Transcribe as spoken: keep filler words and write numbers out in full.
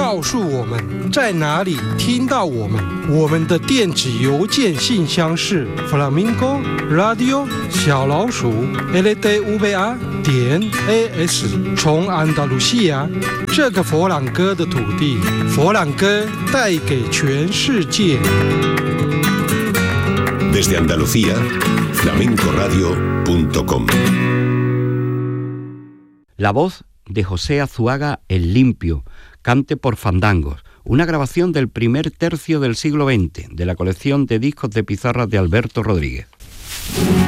告诉我们在哪里听到我们。我们的电子邮件信箱是 flamingo radio 小老鼠 l d v a 点 a s。从安达卢西亚这个佛朗哥的土地，佛朗哥带给全世界。 Desde Andalucía, flamenco radio punto com. La voz de José Azuaga El Limpio, Cante por Fandangos, una grabación del primer tercio del siglo veinte, de la colección de discos de pizarras de Alberto Rodríguez.